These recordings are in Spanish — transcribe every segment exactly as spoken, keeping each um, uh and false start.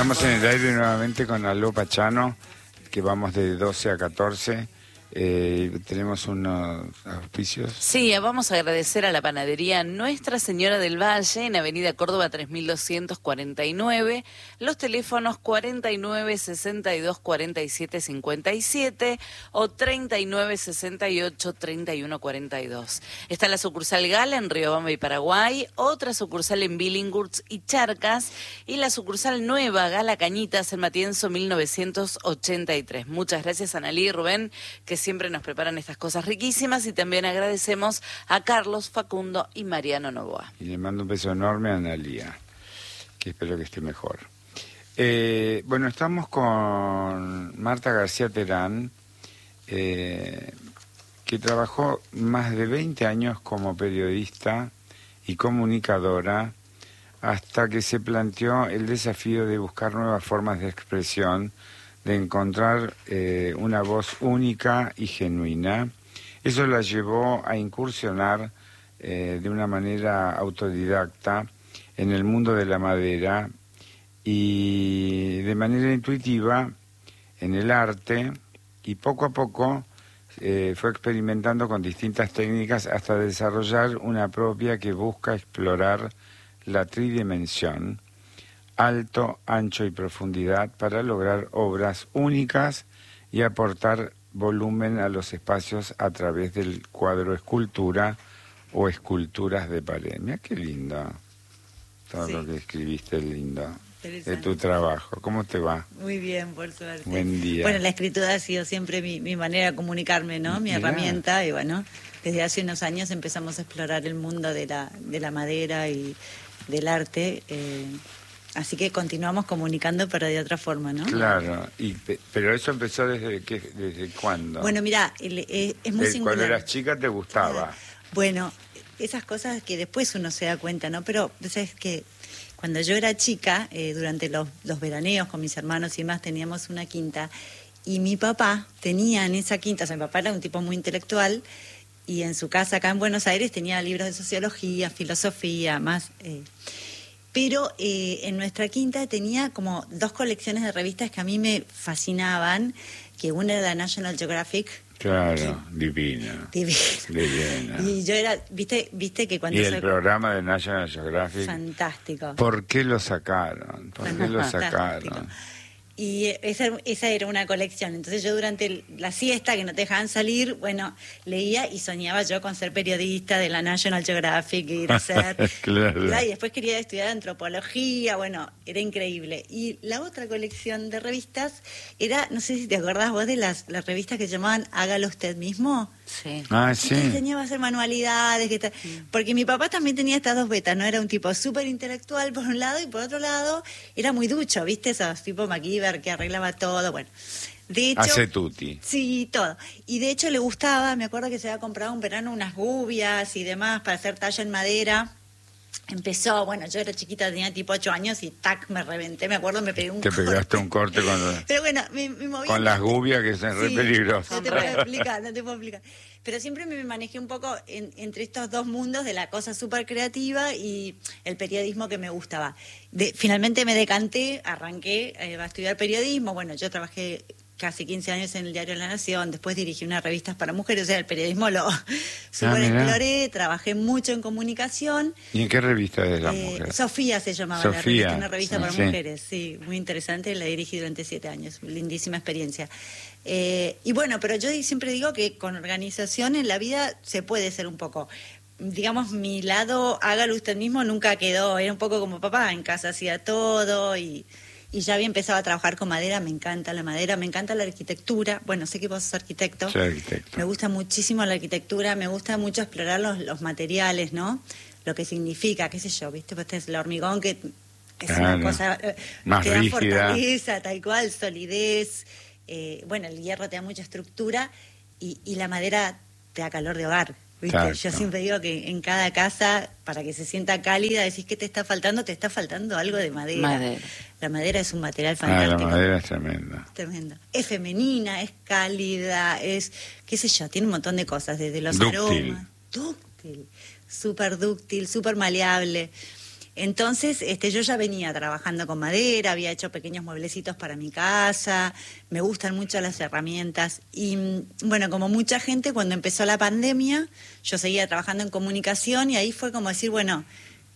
Estamos en el aire nuevamente con Aló Pachano, que vamos de doce a catorce. Eh, tenemos unos auspicios. Sí, vamos a agradecer a la panadería Nuestra Señora del Valle en Avenida Córdoba tres mil doscientos cuarenta y nueve, los teléfonos cuarenta y nueve, sesenta y dos, cuarenta y siete, cincuenta y siete o treinta y nueve, sesenta y ocho, treinta y uno, cuarenta y dos. Está la sucursal Gala en Riobamba y Paraguay, otra sucursal en Billinghurst y Charcas y la sucursal nueva Gala Cañitas en Matienzo mil novecientos ochenta y tres. Muchas gracias, Analí y Rubén, que siempre nos preparan estas cosas riquísimas, y también agradecemos a Carlos, Facundo y Mariano Novoa. Y le mando un beso enorme a Analía, que espero que esté mejor. Eh, bueno, estamos con Marta García Terán, eh, que trabajó más de veinte años como periodista y comunicadora, hasta que se planteó el desafío de buscar nuevas formas de expresión, de encontrar eh, una voz única y genuina. Eso la llevó a incursionar eh, de una manera autodidacta en el mundo de la madera y de manera intuitiva en el arte, y poco a poco eh, fue experimentando con distintas técnicas hasta desarrollar una propia que busca explorar la tridimensión, alto, ancho y profundidad, para lograr obras únicas y aportar volumen a los espacios a través del cuadro escultura o esculturas de pared. Mira qué lindo todo sí. Lo que escribiste, lindo, de tu trabajo. ¿Cómo te va? Muy bien, por suerte. Buen día. Bueno, la escritura ha sido siempre mi, mi manera de comunicarme, ¿no? Mi Mirá. herramienta, y bueno, desde hace unos años empezamos a explorar el mundo de la, de la madera y del arte, eh, así que continuamos comunicando, pero de otra forma, ¿no? Claro, y, pero eso empezó desde qué, desde cuándo. Bueno, mira, es, es muy de, singular. Cuando eras chica te gustaba. Bueno, esas cosas que después uno se da cuenta, ¿no? Pero, ¿sabes qué? Cuando yo era chica, eh, durante los, los veraneos con mis hermanos y demás, teníamos una quinta, y mi papá tenía en esa quinta, o sea, mi papá era un tipo muy intelectual, y en su casa acá en Buenos Aires tenía libros de sociología, filosofía, más... Eh, Pero eh, en nuestra quinta tenía como dos colecciones de revistas que a mí me fascinaban, que una era la National Geographic. Claro, que, divina. Divina. Divina. Y yo era, viste, viste que cuando... Y el soy... programa de National Geographic. Fantástico. ¿Por qué lo sacaron? ¿Por qué lo sacaron? Y esa, esa era una colección. Entonces yo durante el, la siesta, que no te dejaban salir, bueno, leía y soñaba yo con ser periodista de la National Geographic, ir a ser... Claro. Y después quería estudiar antropología, bueno, era increíble. Y la otra colección de revistas era, no sé si te acordás vos de las, las revistas que llamaban Hágalo Usted Mismo. Sí. Ah, sí. Y te enseñaba a hacer manualidades, que tal. Porque mi papá también tenía estas dos betas, ¿no? Era un tipo súper intelectual por un lado, y por otro lado era muy ducho, ¿viste? Esos tipo MacGyver que arreglaba todo, bueno. De hecho, hace tutti. Sí, todo. Y de hecho le gustaba, me acuerdo que se había comprado un verano unas gubias y demás para hacer talla en madera. Empezó, bueno, yo era chiquita, tenía tipo ocho años y tac, me reventé, me acuerdo, me pegué un Te corte. pegaste un corte con, Pero bueno, me, me moví con las gubias, que son re sí, peligrosas. No te puedo explicar, no te puedo explicar. Pero siempre me manejé un poco en, entre estos dos mundos de la cosa súper creativa y el periodismo que me gustaba. De, finalmente me decanté, arranqué eh, a estudiar periodismo. Bueno, yo trabajé casi quince años en el diario La Nación, después dirigí unas revistas para mujeres, o sea, el periodismo lo super ah, exploré, trabajé mucho en comunicación. ¿Y en qué revista es la eh, mujer? Sofía se llamaba Sofía. la revista, una revista sí, para sí. mujeres, sí, muy interesante, la dirigí durante siete años, lindísima experiencia. Eh, y bueno, pero yo siempre digo que con organización en la vida se puede ser un poco... Digamos, mi lado, hágalo usted mismo, nunca quedó, era un poco como papá, en casa hacía todo y... Y ya había empezado a trabajar con madera, me encanta la madera, me encanta la arquitectura. Bueno, sé que vos sos arquitecto. Soy arquitecto. Me gusta muchísimo la arquitectura, me gusta mucho explorar los, los materiales, ¿no? Lo que significa, qué sé yo, ¿viste? Pues es el hormigón que es claro. una cosa... Eh, más te da rígida. fortaleza, tal cual, solidez. Eh, bueno, el hierro te da mucha estructura y, y la madera te da calor de hogar. ¿Viste? Yo siempre digo que en cada casa, para que se sienta cálida, decís que te está faltando, te está faltando algo de madera. Madera. La madera es un material fantástico. Ah, la madera es tremenda. Tremenda. Es femenina, es cálida, es, qué sé yo, tiene un montón de cosas, desde los dúctil. aromas. Dúctil. Súper dúctil, súper maleable. Entonces, este, yo ya venía trabajando con madera, había hecho pequeños mueblecitos para mi casa, me gustan mucho las herramientas. Y bueno, como mucha gente, cuando empezó la pandemia, yo seguía trabajando en comunicación y ahí fue como decir, bueno,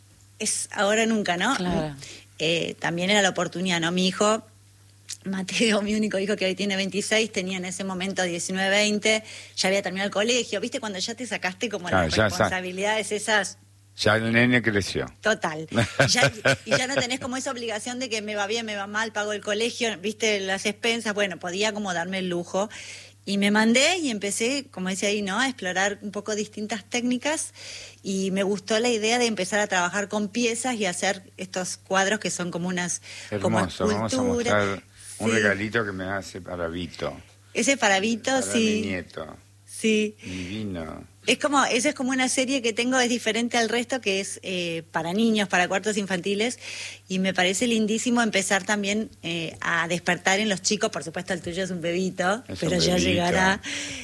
es ahora o nunca, ¿no? Claro. Eh, también era la oportunidad, ¿no? Mi hijo, Mateo, mi único hijo que hoy tiene veintiséis, tenía en ese momento diecinueve, veinte, ya había terminado el colegio, ¿viste? Cuando ya te sacaste como Claro, las ya responsabilidades esas... Ya el nene creció. Total. Y ya, y ya no tenés como esa obligación de que me va bien, me va mal, pago el colegio, viste, las expensas. Bueno, podía como darme el lujo. Y me mandé y empecé, como decía ahí, ¿no?, a explorar un poco distintas técnicas. Y me gustó la idea de empezar a trabajar con piezas y hacer estos cuadros que son como unas... Hermoso, como vamos a mostrar un sí. regalito que me hace para Vito. Ese para Vito, para sí. mi nieto. Sí. Divino. Es como, esa es como una serie que tengo, es diferente al resto, que es eh, para niños, para cuartos infantiles, y me parece lindísimo empezar también eh, a despertar en los chicos. Por supuesto, el tuyo es un bebito, Es pero un ya bebito. llegará.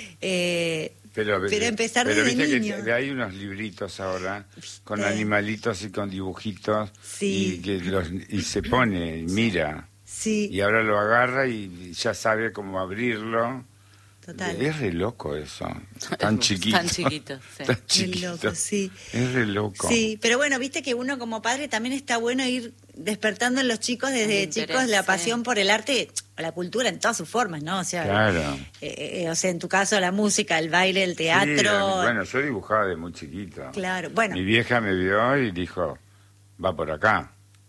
Eh, Pero, pero empezar pero desde viste niño. que hay unos libritos ahora con ¿Viste? animalitos y con dibujitos Sí. y que los y se pone y mira Sí, y ahora lo agarra y ya sabe cómo abrirlo. total. Es re loco eso, tan chiquito. Tan chiquito, sí. Tan Qué chiquito. loco, sí. Es re loco. Sí, pero bueno, viste que uno como padre también está bueno ir despertando en los chicos desde El interés, chicos la sí. pasión por el arte, la cultura en todas sus formas, ¿no? O sea, Claro. eh, eh, o sea, en tu caso la música, el baile, el teatro. Sí, bueno, yo dibujaba de muy chiquito. Claro, bueno. Mi vieja me vio y dijo, va por acá.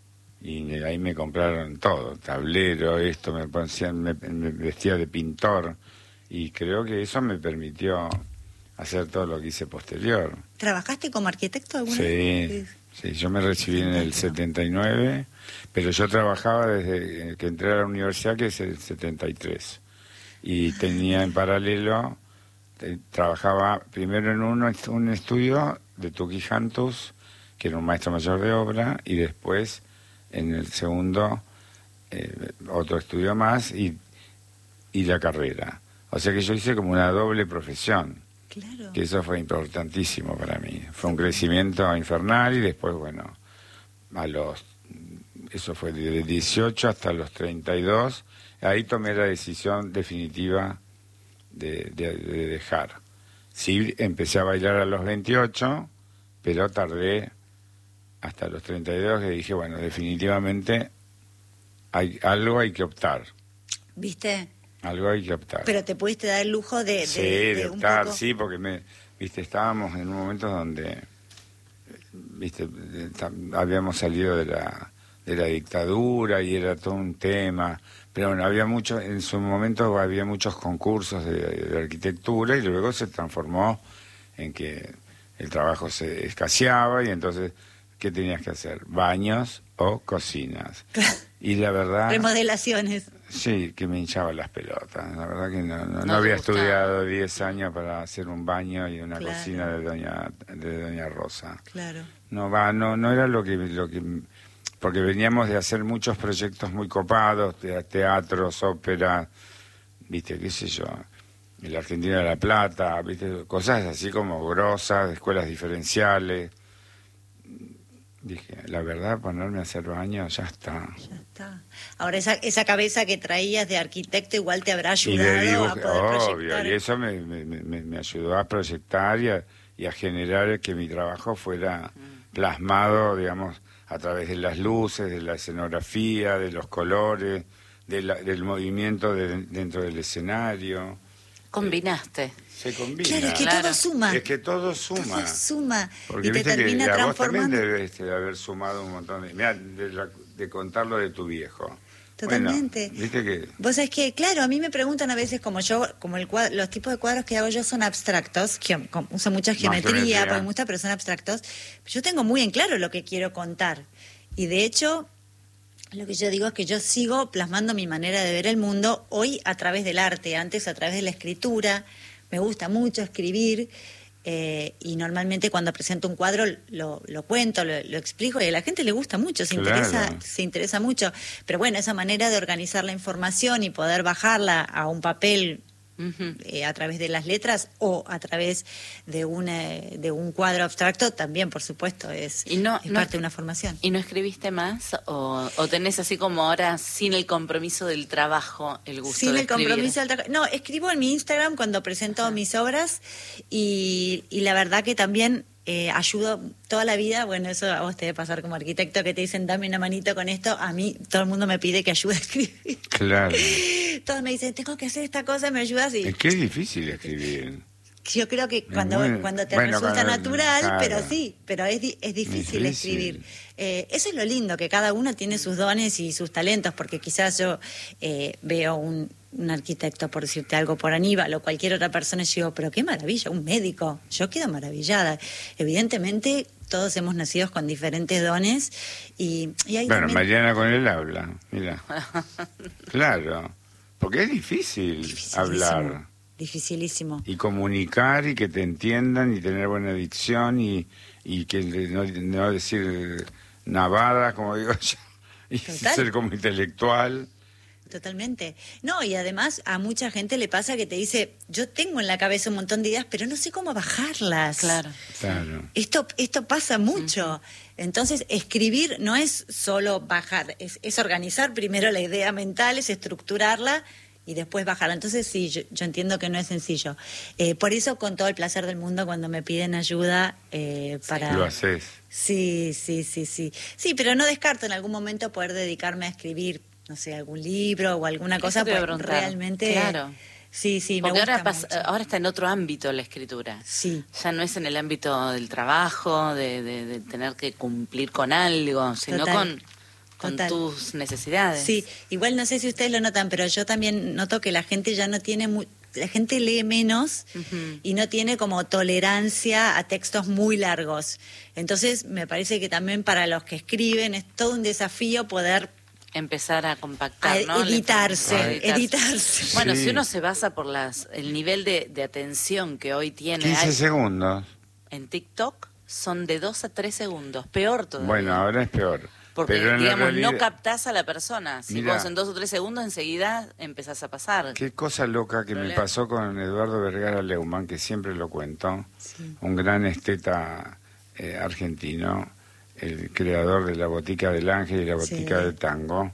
Y ahí me compraron todo, tablero, esto, me, ponían, me, me vestía de pintor. Y creo que eso me permitió hacer todo lo que hice posterior. ¿Trabajaste como arquitecto alguna Sí, vez? sí, yo me recibí en el setenta y nueve, pero yo trabajaba desde que entré a la universidad, que es el setenta y tres. Y tenía en paralelo, te- trabajaba primero en uno, un estudio de Tuki Jantus, que era un maestro mayor de obra, y después en el segundo eh, otro estudio más y, y la carrera. O sea que yo hice como una doble profesión, Claro. que eso fue importantísimo para mí. Fue un crecimiento infernal y después, bueno, a los, eso fue de dieciocho hasta los treinta y dos, ahí tomé la decisión definitiva de, de, de dejar. Sí, empecé a bailar a los veintiocho, pero tardé hasta los treinta y dos que dije, bueno, definitivamente hay algo hay que optar, ¿Viste? algo hay que optar. Pero te pudiste dar el lujo de, de, Sí, de de un optar, poco... sí, porque me, viste, estábamos en un momento donde, viste, de- tam- habíamos salido de la, de la dictadura y era todo un tema, pero bueno, había mucho, en su momento había muchos concursos de, de arquitectura y luego se transformó en que el trabajo se escaseaba y entonces, ¿qué tenías que hacer? Baños o cocinas. Y la verdad... Remodelaciones. Sí, que me hinchaba las pelotas. La verdad que no, no, No no te había gustaba. estudiado diez años para hacer un baño y una Claro. cocina de doña de doña Rosa. Claro. No va, no no era lo que lo que porque veníamos de hacer muchos proyectos muy copados, te- teatros, ópera, viste, qué sé yo, la Argentina de la Plata, viste, cosas así como grosas, escuelas diferenciales. Dije, la verdad, ponerme a hacer baños, ya está. Ya está. Ahora, esa, esa cabeza que traías de arquitecto igual te habrá Y de ayudado a dibujo, poder obvio, proyectar. y eso me, me, me, me ayudó a proyectar y a, y a generar que mi trabajo fuera plasmado, digamos, a través de las luces, de la escenografía, de los colores, de la- del movimiento de- dentro del escenario. Combinaste. Se combina. Claro, es que Claro. todo suma. Es que todo suma. Todo suma. Porque y te viste termina que a vos también transformando. debes de haber sumado un montón de... Mirá, de, la- de contar lo de tu viejo. Totalmente. Bueno, viste que... Vos sabés que, claro, a mí me preguntan a veces, como yo, como el cuadro, los tipos de cuadros que hago yo son abstractos, que uso mucha geometría, geometría. porque me gusta, pero son abstractos. Yo tengo muy en claro lo que quiero contar. Y de hecho, lo que yo digo es que yo sigo plasmando mi manera de ver el mundo hoy a través del arte, antes a través de la escritura. Me gusta mucho escribir. Eh, y normalmente cuando presento un cuadro lo, lo cuento, lo, lo explico y a la gente le gusta mucho, se Claro. interesa, se interesa mucho. Pero bueno, esa manera de organizar la información y poder bajarla a un papel Uh-huh. eh, a través de las letras o a través de, una, de un cuadro abstracto, también, por supuesto, es, y no, es no, parte de una formación. ¿Y no escribiste más? ¿O, o tenés así como ahora, sin el compromiso del trabajo, el gusto Sin de el escribir? compromiso del trabajo. No, escribo en mi Instagram cuando presento Ajá. mis obras y, y la verdad que también eh, ayudo toda la vida. Bueno, eso a vos te debe pasar como arquitecto, que te dicen dame una manito con esto. A mí todo el mundo me pide que ayude a escribir. Claro. Todos me dicen, tengo que hacer esta cosa, ¿me ayudas? Y es que es difícil escribir. Yo creo que cuando, muy, cuando te bueno, resulta cuando, natural, claro. pero sí, pero es, es difícil, difícil. escribir. Eh, eso es lo lindo, que cada uno tiene sus dones y sus talentos, porque quizás yo eh, veo un, un arquitecto, por decirte algo, por Aníbal o cualquier otra persona, y digo, pero qué maravilla, un médico. Yo quedo maravillada. Evidentemente, todos hemos nacido con diferentes dones. y, y hay Bueno, también... Mariana con el habla, mira. Claro, porque es difícil hablar. Dificilísimo. Y comunicar y que te entiendan y tener buena dicción y, y que no, no decir navadas, como digo yo, y Total. ser como intelectual. Totalmente. No, y además a mucha gente le pasa que te dice, yo tengo en la cabeza un montón de ideas, pero no sé cómo bajarlas. Claro. Claro. Esto, esto pasa mucho. Uh-huh. Entonces, escribir no es solo bajar, es, es organizar primero la idea mental, es estructurarla y después bajarla. Entonces, sí, yo, yo entiendo que no es sencillo. Eh, por eso, con todo el placer del mundo, cuando me piden ayuda eh, para... Lo haces. Sí, sí, sí, sí. Sí, pero no descarto en algún momento poder dedicarme a escribir, no sé, algún libro o alguna cosa, porque realmente... Claro. Sí, sí, porque me gusta ahora, mucho. pas, ahora está en otro ámbito la escritura. Sí. Ya no es en el ámbito del trabajo, de, de, de tener que cumplir con algo, sino Total. con... con Total. tus necesidades. Sí, igual no sé si ustedes lo notan, pero yo también noto que la gente ya no tiene... Muy, la gente lee menos uh-huh. y no tiene como tolerancia a textos muy largos. Entonces, me parece que también para los que escriben es todo un desafío poder... empezar a compactar, a ¿no? editarse, a editarse. editarse. Bueno, sí. si uno se basa por las el nivel de, de atención que hoy tiene... quince hay, segundos. En TikTok son de dos a tres segundos, peor todavía. Bueno, ahora es peor. Porque, pero digamos, realidad... no captás a la persona. Si Mirá, vos en dos o tres segundos enseguida empezás a pasar. Qué cosa loca que Problema. me pasó con Eduardo Vergara Leumann, que siempre lo cuento, sí. un gran esteta eh, argentino, el creador de la Botica del Ángel y la Botica sí. del Tango.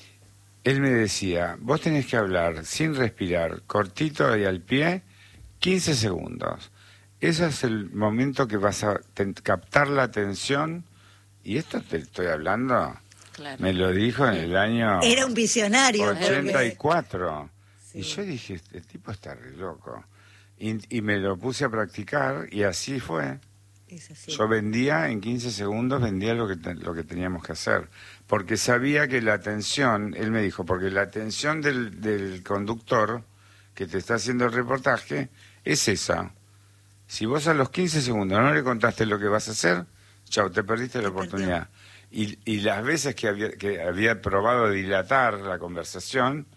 Él me decía, vos tenés que hablar sin respirar, cortito y al pie, quince segundos. Ese es el momento que vas a te, captar la atención. Y esto te estoy hablando, claro. me lo dijo en el año... Era un visionario. ochenta y cuatro. Sí. Y yo dije, este tipo está re loco. Y, y me lo puse a practicar y así fue. Es así. Yo vendía, en quince segundos, vendía lo que, te, lo que teníamos que hacer. Porque sabía que la atención, él me dijo, porque la atención del, del conductor que te está haciendo el reportaje es esa. Si vos a los quince segundos no le contaste lo que vas a hacer... chao, te perdiste la oportunidad. Y, y las veces que había, que había probado dilatar la conversación,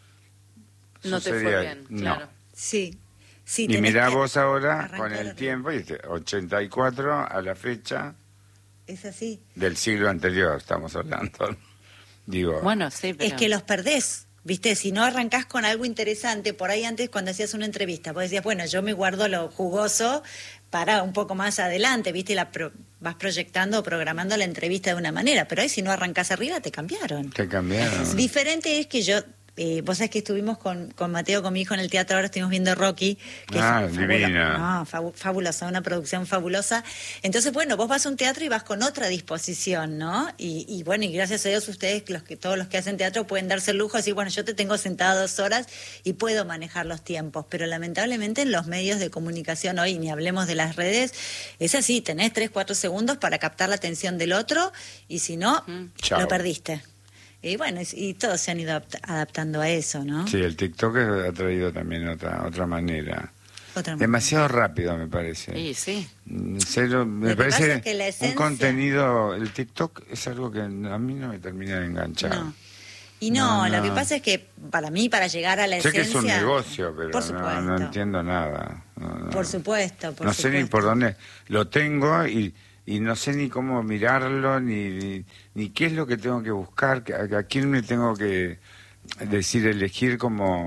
no sucedía, te fue bien, no. Claro. Sí, sí. Y mirá vos ahora, con el tiempo, y ochenta y cuatro a la fecha... Es así. Del siglo anterior, estamos hablando. Digo... Bueno, sí, pero... Es que los perdés. ¿Viste? Si no arrancás con algo interesante, por ahí antes cuando hacías una entrevista, vos decías, bueno, yo me guardo lo jugoso para un poco más adelante, ¿viste? La pro, vas proyectando o programando la entrevista de una manera, pero ahí si no arrancás arriba te cambiaron. Te cambiaron. Diferente es que yo... Eh, vos sabés que estuvimos con, con Mateo, con mi hijo en el teatro, ahora estuvimos viendo Rocky, que ah, es divina. No, fabu fabulosa, una producción fabulosa. Entonces, bueno, vos vas a un teatro y vas con otra disposición, ¿no? Y, y bueno, y gracias a Dios ustedes, los que todos los que hacen teatro, pueden darse el lujo de decir, bueno, yo te tengo sentado dos horas y puedo manejar los tiempos. Pero lamentablemente en los medios de comunicación hoy, ni hablemos de las redes, es así, tenés tres, cuatro segundos para captar la atención del otro y si no, mm. lo perdiste. Y bueno, y todos se han ido adaptando a eso, ¿no? Sí, el TikTok ha traído también otra otra manera. Otra Demasiado manera. rápido, me parece. Sí, sí. Cero, me parece es que la esencia... un contenido... El TikTok es algo que a mí no me termina de enganchar. No. Y no, no, no, lo que pasa es que para mí, para llegar a la sé esencia... Sé que es un negocio, pero por no, no entiendo nada. No, no. Por supuesto, por No supuesto. sé ni por dónde... Lo tengo y... y no sé ni cómo mirarlo, ni, ni, ni qué es lo que tengo que buscar, a, a quién me tengo que decir, elegir como...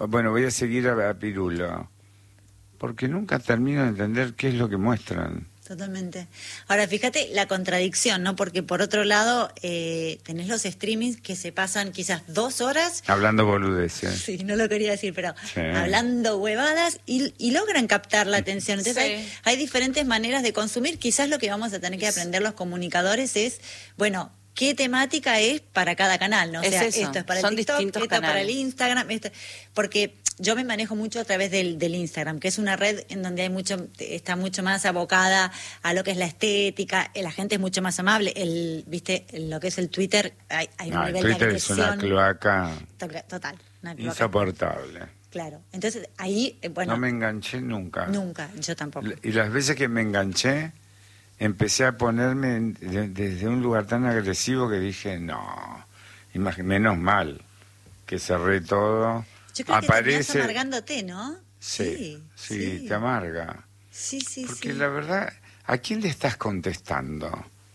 bueno, voy a seguir a, a Pirulo, porque nunca termino de entender qué es lo que muestran. Totalmente. Ahora, fíjate la contradicción, ¿no? Porque por otro lado, eh, tenés los streamings que se pasan quizás dos horas... Hablando boludeces. Sí, no lo quería decir, pero sí. hablando huevadas y, y logran captar la atención. Entonces sí. hay, hay diferentes maneras de consumir. Quizás lo que vamos a tener que aprender los comunicadores es, bueno... ¿Qué temática es para cada canal? ¿No? O sea, es eso. Esto es para Son el TikTok, distintos esto canales. para el Instagram, esto, porque yo me manejo mucho a través del, del Instagram, que es una red en donde hay mucho, está mucho más abocada a lo que es la estética, la gente es mucho más amable, el, viste, lo que es el Twitter, hay, hay un no, nivel Twitter de es agresión. una cloaca Total, una cloaca. insoportable. Claro, entonces ahí, eh, bueno... No me enganché nunca. Nunca, yo tampoco. Y las veces que me enganché, empecé a ponerme en, de, desde un lugar tan agresivo que dije, no, imag- menos mal que cerré todo. Yo creo Aparece... que terminás amargándote, ¿no? Sí, sí, sí, te amarga. Sí, sí, Porque sí. la verdad, ¿a quién le estás contestando?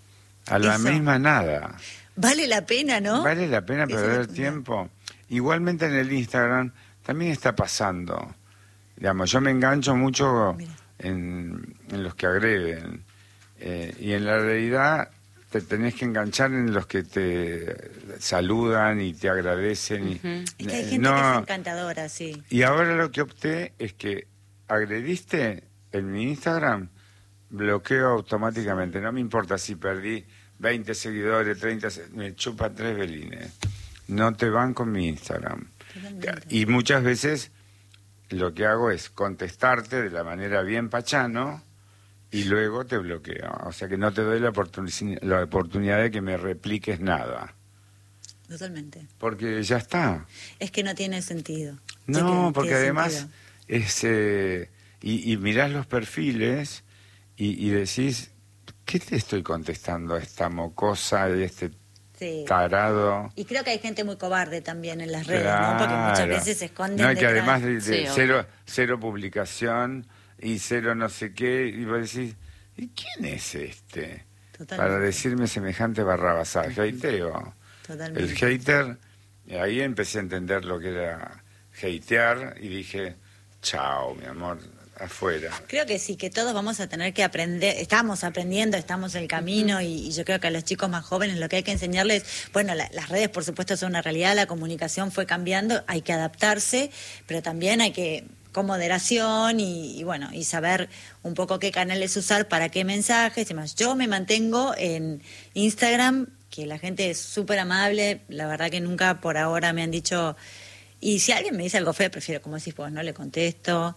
A la Eso. misma nada. Vale la pena, ¿no? Vale la pena Esa perder es la- tiempo. Igualmente en el Instagram también está pasando. Digamos, yo me engancho mucho Mira. en, en los que agreden. Eh, y en la realidad te tenés que enganchar en los que te saludan y te agradecen. Ujú. y, Es que hay eh, gente no- que es encantadora, sí. Y ahora lo que opté es que agrediste en mi Instagram, bloqueo automáticamente. No me importa si perdí veinte seguidores, treinta, se- me chupa tres velines. No te van con mi Instagram. Totalmente. Y muchas veces lo que hago es contestarte de la manera bien pachano y luego te bloqueo. O sea que no te doy la, oportuni- la oportunidad de que me repliques nada. Totalmente. Porque ya está. Es que no tiene sentido. Sí que No, no porque tiene además sentido. es eh, y, y mirás los perfiles y, y decís, ¿qué te estoy contestando a esta mocosa y este Sí. tarado? Y creo que hay gente muy cobarde también en las redes, ¿no? Porque muchas Claro. veces se esconden No, y que detrás. además de, de Sí, obvio. cero, cero publicación y cero no sé qué, y vos decís, ¿y quién es este? Totalmente. Para decirme semejante barrabasada, hateo. Totalmente. El hater, ahí empecé a entender lo que era hatear y dije, chao, mi amor, afuera. Creo que sí, que todos vamos a tener que aprender, estamos aprendiendo, estamos en el camino y, y yo creo que a los chicos más jóvenes lo que hay que enseñarles, bueno, la- las redes por supuesto son una realidad, la comunicación fue cambiando, hay que adaptarse, pero también hay que con moderación y, y bueno, y saber un poco qué canales usar para qué mensajes y más. Yo me mantengo en Instagram, que la gente es súper amable, la verdad que nunca por ahora me han dicho, y si alguien me dice algo feo, prefiero, como decís vos, no le contesto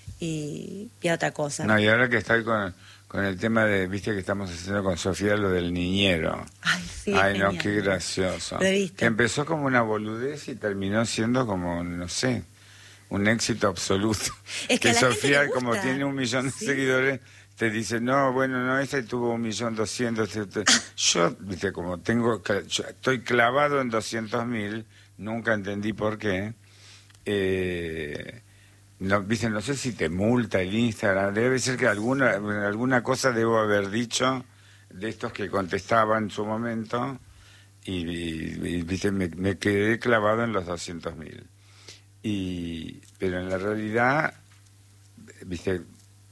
y, y a otra cosa. No, y ahora que estoy con, con el tema de, viste que estamos haciendo con Sofía lo del niñero. Ay, sí, Ay, no, genial. qué gracioso. Lo he visto. Que empezó como una boludez y terminó siendo como, no sé, un éxito absoluto. Es que a la gente Sofía, le gusta. como tiene un millón de Sí. seguidores, te dice, no, bueno, no, esta tuvo un millón doscientos. Yo, viste, como tengo, cla- yo estoy clavado en doscientos mil, nunca entendí por qué. Eh, no, viste, no sé si te multa el Instagram, debe ser que alguna, alguna cosa debo haber dicho de estos que contestaba en su momento y, y- y, viste, me, me quedé clavado en los doscientos mil. Y, pero en la realidad, viste,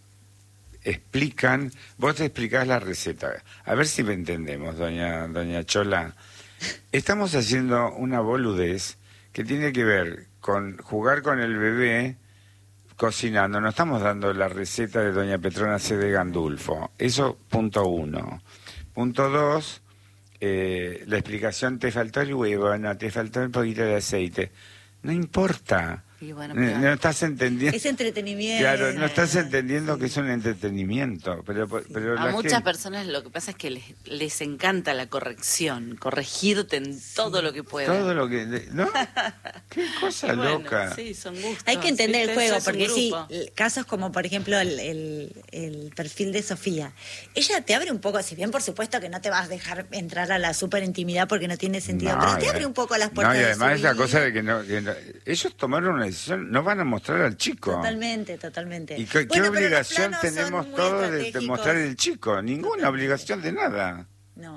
explican, vos te explicás la receta. A ver si me entendemos, doña, doña Chola. Estamos haciendo una boludez que tiene que ver con jugar con el bebé cocinando. No estamos dando la receta de doña Petrona C. de Gandulfo. Eso, punto uno. Punto dos, eh, la explicación, te faltó el huevo, no, te faltó un poquito de aceite. No importa. Y bueno, no, pero- no estás entendiendo. Es entretenimiento. Claro, no estás entendiendo que es un entretenimiento. Pero, pero A la muchas gente- personas lo que pasa es que les, les encanta la corrección, corregirte en todo lo que puedan. todo lo que... ¿No? Qué cosa Y bueno, loca. Sí, son gustos. Hay que entender el ¿viste? juego, Eso es un porque sí, grupo. l- casos como por ejemplo el, el, el perfil de Sofía, ella te abre un poco, si bien por supuesto que no te vas a dejar entrar a la super intimidad porque no tiene sentido, No, pero te y- abre un poco las puertas No, y de además su esa vida. cosa de que, no, que no- ellos tomaron una decisión, no van a mostrar al chico. Totalmente, totalmente. ¿Y qué, qué Bueno, pero los obligación planos son tenemos muy todos de, de estratégicos. mostrar el chico? Ninguna Totalmente. obligación de nada. No.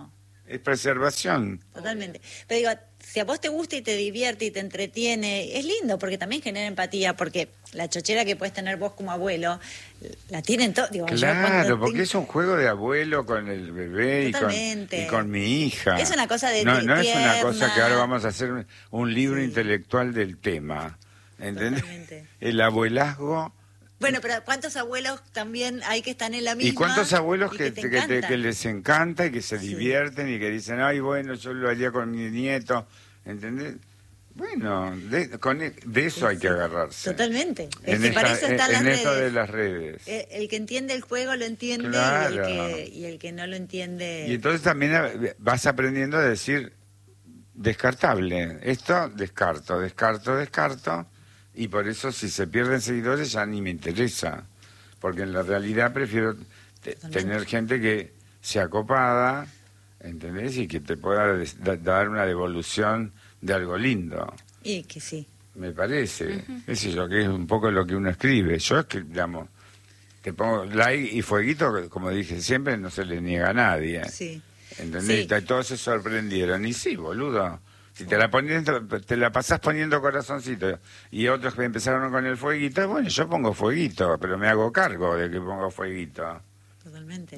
es preservación. Totalmente. Pero digo, si a vos te gusta y te divierte y te entretiene, es lindo porque también genera empatía, porque la chochera que puedes tener vos como abuelo, la tienen todos. Claro, porque tengo... es un juego de abuelo con el bebé y con, y con mi hija. Es una cosa de No, no tierna. Es una cosa que ahora vamos a hacer un libro sí. intelectual del tema. ¿Entendés? Totalmente. El abuelazgo. Bueno, pero ¿cuántos abuelos también hay que están en la misma? ¿Y cuántos abuelos que, que, te que, te, que les encanta y que se sí. divierten y que dicen, ay, bueno, yo lo haría con mi nieto? ¿Entendés? Bueno, de, con, de eso sí, hay que agarrarse. Totalmente. En, esta, para eso están en, las en esto de las redes. El, el que entiende el juego lo entiende claro. y, el que, y el que no lo entiende... Y entonces también vas aprendiendo a decir descartable. Esto descarto, descarto, descarto. Y por eso si se pierden seguidores ya ni me interesa. Porque en la realidad prefiero te, tener gente que sea copada, ¿entendés? Y que te pueda da, dar una devolución de algo lindo. Y que sí. Me parece. Uh-huh. Qué sé yo, que es un poco lo que uno escribe. Yo es que, digamos, te pongo like y fueguito, como dije siempre, no se le niega a nadie. Sí. ¿Entendés? Sí. Y todos se sorprendieron. Y sí, boludo. Si te la, pones, te la pasás poniendo corazoncito y otros que empezaron con el fueguito, bueno, yo pongo fueguito, pero me hago cargo de que pongo fueguito. Totalmente.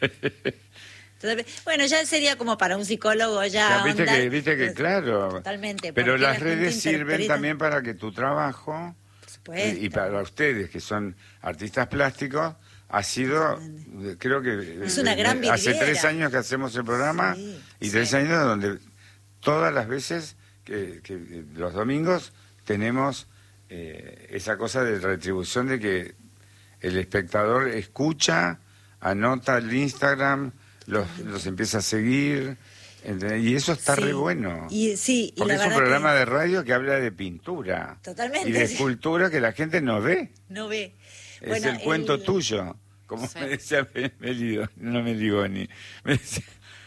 Bueno, ya sería como para un psicólogo ya. ya viste, onda, que, viste que, claro. Totalmente. Pero las redes sirven también para que tu trabajo, y, y para ustedes que son artistas plásticos, ha sido, creo que es una gran hace vidriera. tres años que hacemos el programa sí, y sí. tres años donde todas las veces que, que los domingos tenemos eh, esa cosa de retribución de que el espectador escucha, anota el Instagram, los, los empieza a seguir, ¿entendés? Y eso está sí. re bueno. Y, sí, y porque la es un programa que... de radio que habla de pintura. Totalmente. Y de sí. escultura que la gente no ve. No ve. Es bueno, el cuento el... tuyo. Como sí. me decía Melido, no me digo ni... Me decía,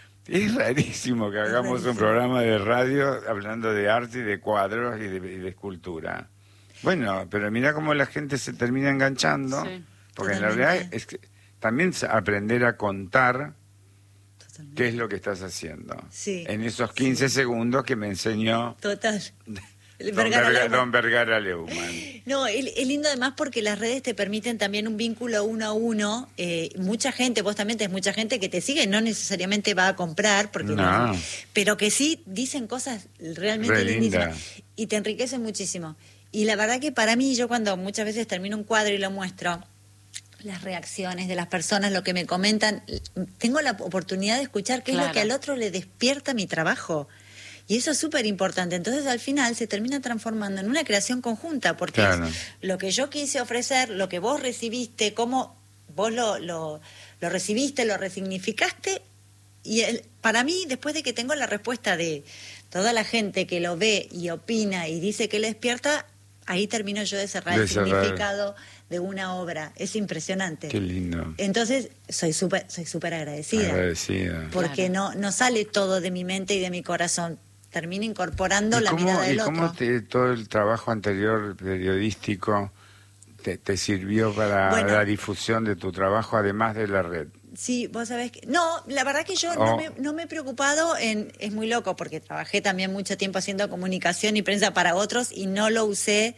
es rarísimo que hagamos rarísimo. un programa de radio hablando de arte y de cuadros y de, y de escultura. Bueno, pero mira cómo la gente se termina enganchando, sí. porque Totalmente. en la realidad es que también aprender a contar Totalmente. qué es lo que estás haciendo. Sí. En esos quince sí. segundos que me enseñó... Total. Don Vergara, Verga, Don Vergara Leumann. No, es, es lindo además porque las redes te permiten también un vínculo uno a uno. Eh, mucha gente, vos también tenés mucha gente que te sigue, no necesariamente va a comprar, porque no. no, pero que sí dicen cosas realmente Re lindísimas linda. Y te enriquecen muchísimo. Y la verdad que para mí, yo cuando muchas veces termino un cuadro y lo muestro, las reacciones de las personas, lo que me comentan, tengo la oportunidad de escuchar qué claro. es lo que al otro le despierta mi trabajo. Y eso es súper importante. Entonces, al final, se termina transformando en una creación conjunta, porque claro. es lo que yo quise ofrecer, lo que vos recibiste, cómo vos lo, lo, lo recibiste, lo resignificaste. Y el, para mí, después de que tengo la respuesta de toda la gente que lo ve y opina y dice que le despierta, ahí termino yo de cerrar de el cerrar. significado de una obra. Es impresionante. Qué lindo. Entonces, soy súper soy súper agradecida. Agradecida. Porque claro. no, no sale todo de mi mente y de mi corazón. Termina incorporando la cómo, mirada del ¿y cómo otro. Te, todo el trabajo anterior periodístico te, te sirvió para bueno, la difusión de tu trabajo, además de la red? Sí, vos sabés que... No, la verdad que yo oh. no, me, no me he preocupado en... Es muy loco, porque trabajé también mucho tiempo haciendo comunicación y prensa para otros y no lo usé,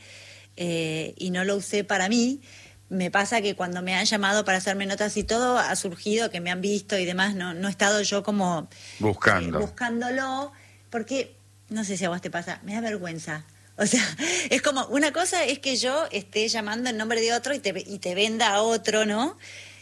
eh, y no lo usé para mí. Me pasa que cuando me han llamado para hacerme notas y todo, ha surgido, que me han visto y demás, no, no he estado yo como... Buscando. Eh, buscándolo... Porque, no sé si a vos te pasa, me da vergüenza. O sea, es como, una cosa es que yo esté llamando en nombre de otro y te, y te venda a otro, ¿no?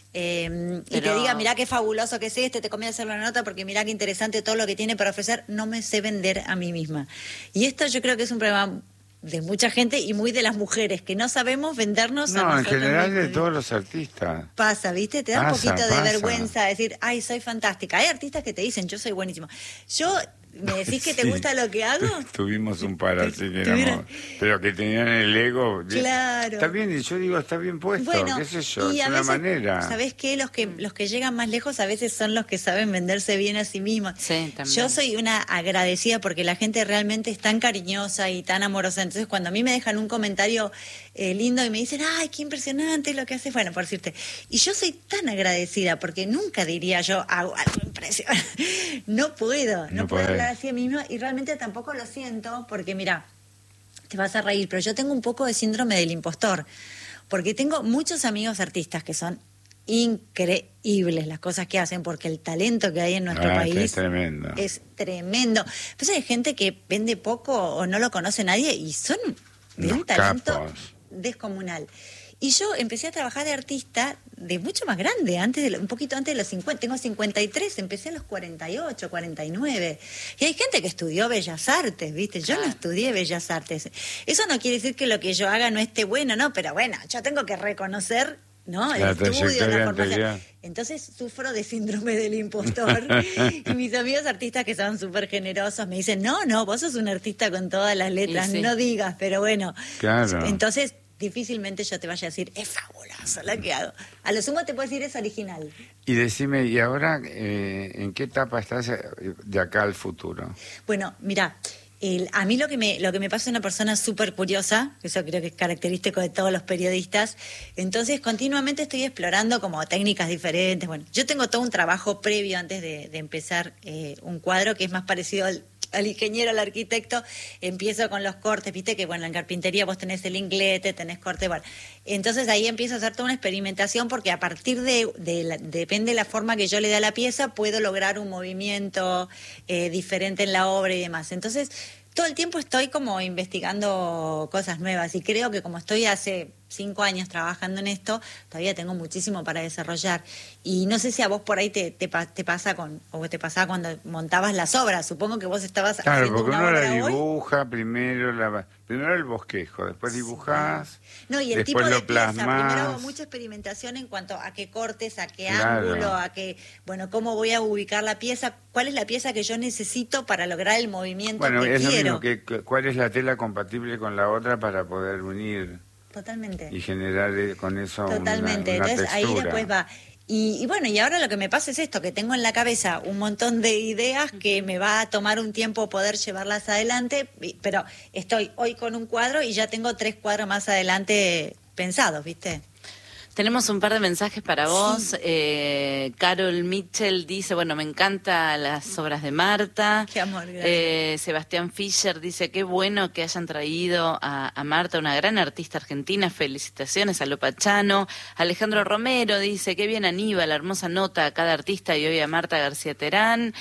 Eh, Pero... Y te diga, mirá qué fabuloso que es este, te conviene hacer la nota porque mirá qué interesante todo lo que tiene para ofrecer. No me sé vender a mí misma. Y esto yo creo que es un problema de mucha gente y muy de las mujeres, que no sabemos vendernos no, a nosotros. No, en general mismos. de todos los artistas. Pasa, ¿viste? Te da pasa, un poquito pasa. de vergüenza decir, ay, soy fantástica. Hay artistas que te dicen, yo soy buenísimo. Yo ¿Me decís que te Sí. gusta lo que hago? Tuvimos un par así que Tuviera- éramos, pero que tenían el ego. Claro. Está bien, y yo digo, está bien puesto, Bueno, qué sé yo, y es a una veces, manera. ¿sabés qué? Los que los que llegan más lejos a veces son los que saben venderse bien a sí mismos. Sí, también. Yo soy una agradecida porque la gente realmente es tan cariñosa y tan amorosa. Entonces, cuando a mí me dejan un comentario eh, lindo y me dicen, ay, qué impresionante lo que haces, bueno, por decirte. Y yo soy tan agradecida porque nunca diría yo, hago algo impresionante. No puedo, no, No puedo podés. hablar así a mí misma y realmente tampoco lo siento porque, mira, te vas a reír, pero yo tengo un poco de síndrome del impostor, porque tengo muchos amigos artistas que son increíbles las cosas que hacen, porque el talento que hay en nuestro Ah, país es tremendo. es tremendo. Pues hay gente que vende poco o no lo conoce nadie y son de Unos un talento capos. descomunal. Y yo empecé a trabajar de artista de mucho más grande, antes de lo- un poquito antes de los cincuenta. Tengo cincuenta y tres, empecé a los cuarenta y ocho, cuarenta y nueve. Y hay gente que estudió Bellas Artes, ¿viste? Yo no Claro. estudié Bellas Artes. Eso no quiere decir que lo que yo haga no esté bueno, ¿no? Pero bueno, yo tengo que reconocer, ¿no? El La estudio, trayectoria la formación. anterior. Entonces sufro de síndrome del impostor. Y mis amigos artistas que son súper generosos me dicen, no, no, vos sos un artista con todas las letras, Y sí. no digas, pero bueno. Claro. Entonces, difícilmente yo te vaya a decir, es fabuloso lo que hago. A lo sumo te puedo decir, es original. Y decime, ¿y ahora eh, en qué etapa estás eh, de acá al futuro? Bueno, mira, el- a mí lo que me lo que me pasa es una persona súper curiosa, que eso creo que es característico de todos los periodistas. Entonces, continuamente estoy explorando como técnicas diferentes. Bueno, yo tengo todo un trabajo previo antes de, de empezar eh, un cuadro que es más parecido al, al ingeniero, al arquitecto. Empiezo con los cortes, viste que bueno, en carpintería vos tenés el inglete, tenés corte, bueno. Entonces ahí empiezo a hacer toda una experimentación porque a partir de, de la- depende de la forma que yo le dé a la pieza, puedo lograr un movimiento eh, diferente en la obra y demás. Entonces, todo el tiempo estoy como investigando cosas nuevas y creo que como estoy hace cinco años trabajando en esto, todavía tengo muchísimo para desarrollar. Y no sé si a vos por ahí te, te, pa- te pasa con, o te pasaba cuando montabas las obras. Supongo que vos estabas Claro, haciendo porque una uno obra la hoy. dibuja primero, la, primero el bosquejo, después dibujás, No, y el después tipo de lo pieza, plasmás. primero hago mucha experimentación en cuanto a qué cortes, a qué Claro. ángulo, a qué, bueno, cómo voy a ubicar la pieza, cuál es la pieza que yo necesito para lograr el movimiento Bueno, que es lo quiero. mismo, que, que- ¿cuál es la tela compatible con la otra para poder unir Totalmente. y generar eh, con eso una- Totalmente. una, Entonces ahí textura? después va. Y, y bueno, y ahora lo que me pasa es esto, que tengo en la cabeza un montón de ideas que me va a tomar un tiempo poder llevarlas adelante, y- pero estoy hoy con un cuadro y ya tengo tres cuadros más adelante pensados, ¿viste? Tenemos un par de mensajes para vos. Eh, Carol Mitchell dice, bueno, me encantan las obras de Marta. Qué amor, gracias. Eh, Sebastián Fischer dice, qué bueno que hayan traído a, a Marta, una gran artista argentina. Felicitaciones a Lopa Chano. Alejandro Romero dice, qué bien Aníbal, hermosa nota a cada artista y hoy a Marta García Terán.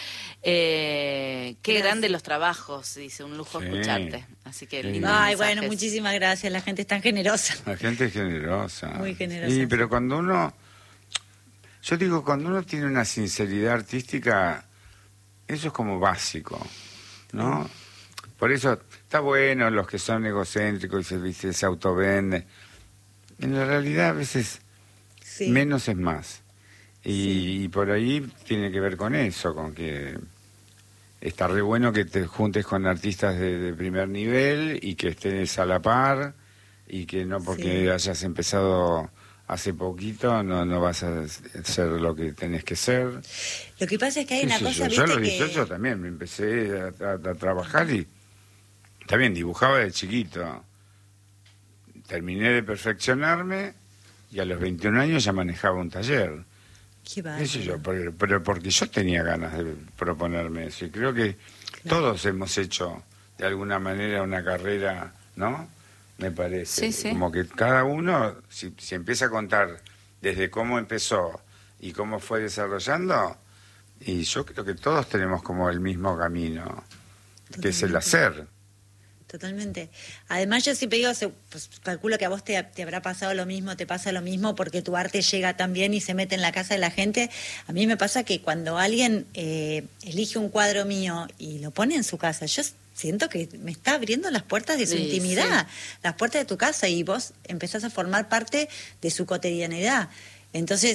Eh, qué Gracias. grande los trabajos, dice, un lujo Sí. escucharte. Así que Sí. lindos Ay, bueno, mensajes. muchísimas gracias, la gente es tan generosa. La gente es generosa. Muy generosa, Sí, sí. pero cuando uno, yo digo, cuando uno tiene una sinceridad artística, eso es como básico, ¿no? Por eso está bueno los que son egocéntricos y se, viste, se autovenden. En la realidad a veces Sí. menos es más. Y, Sí. y por ahí tiene que ver con eso, con que está re bueno que te juntes con artistas de, de primer nivel y que estés a la par y que no porque Sí. hayas empezado hace poquito no no vas a ser lo que tenés que ser. Lo que pasa es que hay Qué una sé cosa, yo, viste, yo a los que... dieciocho también me empecé a, a- a trabajar y también dibujaba de chiquito. Terminé de perfeccionarme y a los veintiún años ya manejaba un taller. Qué ¿Qué sé yo? bárbaro. Pero, pero porque yo tenía ganas de proponerme eso. Y creo que todos hemos hecho de alguna manera una carrera, ¿no? Me parece. Sí, sí. Como que cada uno, si, si empieza a contar desde cómo empezó y cómo fue desarrollando, y yo creo que todos tenemos como el mismo camino, que es el Totalmente. hacer. Totalmente. Además, yo siempre digo, se- pues, calculo que a vos te, te habrá pasado lo mismo, te pasa lo mismo, porque tu arte llega tan bien y se mete en la casa de la gente. A mí me pasa que cuando alguien eh, elige un cuadro mío y lo pone en su casa, yo siento que me está abriendo las puertas de su Sí, intimidad, las puertas de tu casa, y vos empezás a formar parte de su cotidianidad. Entonces,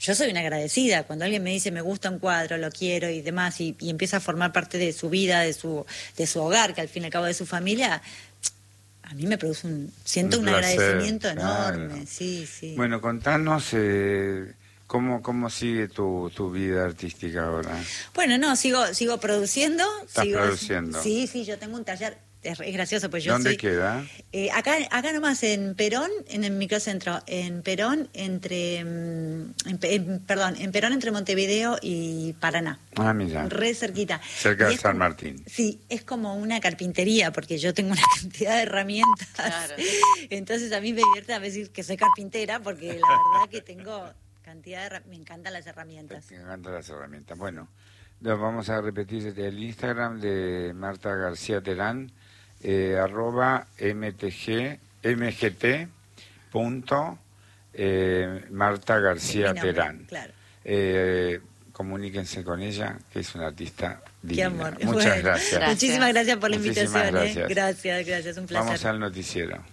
yo soy una agradecida. Cuando alguien me dice me gusta un cuadro, lo quiero y demás, y, y empieza a formar parte de su vida, de su, de su hogar, que al fin y al cabo de su familia, a mí me produce un... Siento un, un agradecimiento enorme, claro. sí, sí. Bueno, contanos... Eh... ¿Cómo, cómo sigue tu, tu vida artística ahora? Bueno, no, sigo sigo produciendo. ¿Estás sigo, produciendo? Sí, sí, yo tengo un taller, es, es gracioso, pues yo ¿Dónde soy, queda? Eh, acá, acá nomás, en Perón, en el microcentro, en Perón, entre, en, en, perdón, en Perón entre Montevideo y Paraná. Ah, mira. Re cerquita. Cerca de San como, Martín. Sí, es como una carpintería, porque yo tengo una cantidad de herramientas. Claro. Entonces a mí me divierte a veces que soy carpintera, porque la verdad que tengo... cantidad de, me encantan las herramientas. Me encantan las herramientas. Bueno, vamos a repetir el Instagram de Marta García Terán, eh, arroba mtg, mgt punto eh, Marta García Terán. Claro. Eh, comuníquense con ella, que es una artista divina. Qué amor. Muchas bueno, gracias. gracias. Muchísimas gracias por la Muchísimas invitación. Gracias. Eh. gracias, gracias, un placer. Vamos al noticiero.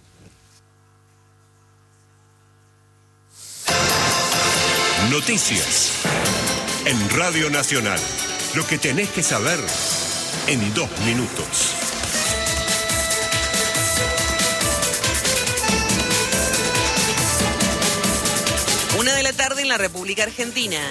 Noticias en Radio Nacional. Lo que tenés que saber en dos minutos. Una de la tarde en la República Argentina.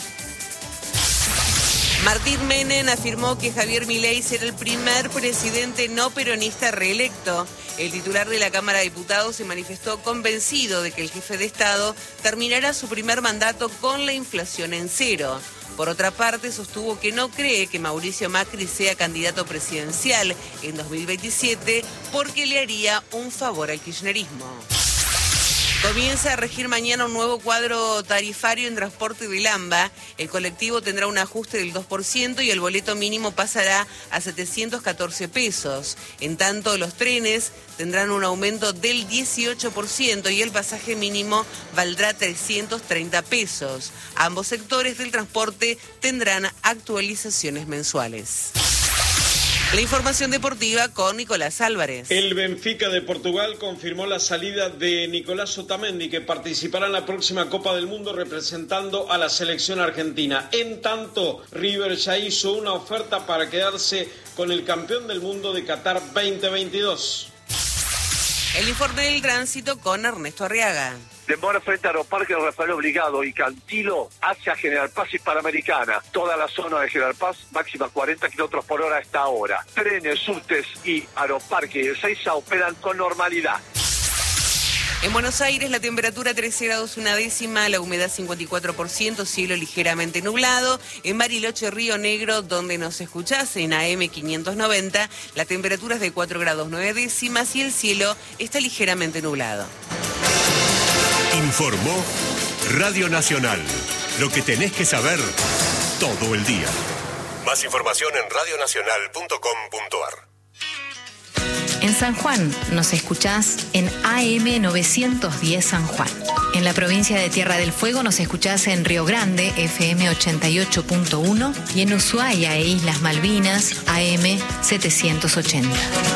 Martín Menem afirmó que Javier Milei será el primer presidente no peronista reelecto. El titular de la Cámara de Diputados se manifestó convencido de que el jefe de Estado terminará su primer mandato con la inflación en cero. Por otra parte, sostuvo que no cree que Mauricio Macri sea candidato presidencial en dos mil veintisiete porque le haría un favor al kirchnerismo. Comienza a regir mañana un nuevo cuadro tarifario en transporte del AMBA. El colectivo tendrá un ajuste del dos por ciento y el boleto mínimo pasará a setecientos catorce pesos. En tanto, los trenes tendrán un aumento del dieciocho por ciento y el pasaje mínimo valdrá trescientos treinta pesos. Ambos sectores del transporte tendrán actualizaciones mensuales. La información deportiva con Nicolás Álvarez. El Benfica de Portugal confirmó la salida de Nicolás Otamendi, que participará en la próxima Copa del Mundo representando a la selección argentina. En tanto, River ya hizo una oferta para quedarse con el campeón del mundo de Qatar veinte veintidós. El informe del tránsito con Ernesto Arriaga. Demora frente a Aeroparque Rafael Obligado y Cantilo hacia General Paz y Panamericana. Toda la zona de General Paz, máxima cuarenta kilómetros por hora a esta hora. Trenes, subtes y Aeroparque y Ezeiza operan con normalidad. En Buenos Aires la temperatura trece grados una décima, la humedad cincuenta y cuatro por ciento, cielo ligeramente nublado. En Bariloche, Río Negro, donde nos escuchás en A M quinientos noventa, la temperatura es de cuatro grados nueve décimas y el cielo está ligeramente nublado. Informó Radio Nacional. Lo que tenés que saber todo el día. Más información en radio nacional punto com punto a r. En San Juan nos escuchás en A M novecientos diez San Juan. En la provincia de Tierra del Fuego nos escuchás en Río Grande, F M ochenta y ocho punto uno, y en Ushuaia e Islas Malvinas, A M setecientos ochenta.